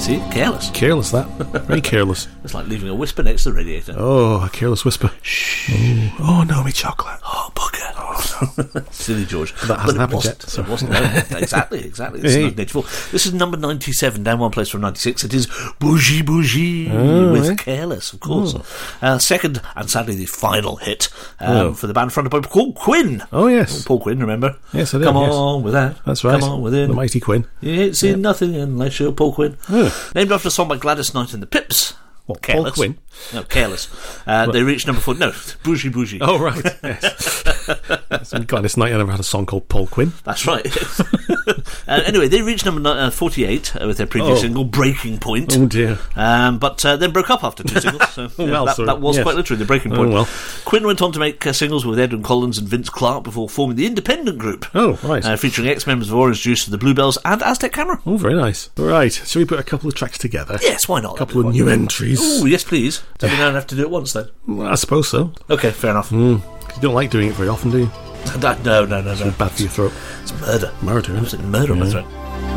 See, careless. Careless, that. Very careless. It's like leaving a whisper next to the radiator. Oh, a careless whisper. Shh. Oh no, me chocolate. Oh, bugger. Oh, no. Silly George. That hasn't happened yet. So. It wasn't. No. Exactly. This is 1984. This is number 97, down one place from 96. It is Bougie Bougie with Careless, of course. Second, and sadly the final hit for the band fronted by Paul Quinn. Oh, yes. Paul Quinn, remember? Yes, I do. Come on with that. That's right. Come on with it. The mighty Quinn. You ain't seen nothing unless you're Paul Quinn. Named after a song by Gladys Knight and the Pips. What, Careless. Paul Quinn? No, Careless. They reached number 4. No, Bougie Bougie. Oh, right. Yes. Gladys Knight never had a song called Paul Quinn. That's right. Anyway, they reached number 48 with their previous single, Breaking Point. Oh, dear. But then broke up after 2 singles. So, that was quite literally the breaking point. Oh, well. Quinn went on to make singles with Edwyn Collins and Vince Clarke before forming the Independent Group. Oh, right. Featuring ex-members of Orange Juice, the Bluebells, and Aztec Camera. Oh, very nice. Right. Shall we put a couple of tracks together? Yes, why not? A couple of new entries. Oh, yes, please. Do we now have to do it once, then? Well, I suppose so. Okay, fair enough. You don't like doing it very often, do you? No. It's bad for your throat. It's murder. Murder, isn't it? Murder on my throat.